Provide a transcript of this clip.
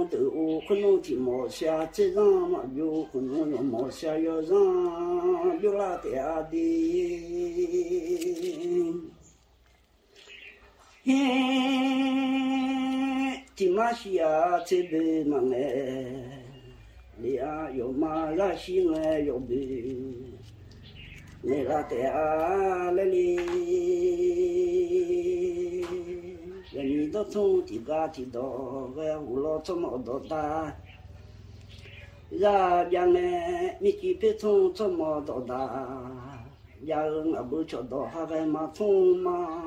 都混弄的毛下，这让嘛有混弄用毛下要让有拉点的。di masia tebe mange lia yo mala singa yo be le la te a le li ya ni do tu ti ga ti do ve u lo to mo do ta ya ya ne mi ki pe tu to mo do da ya ng a bu cho do ha ve ma tu ma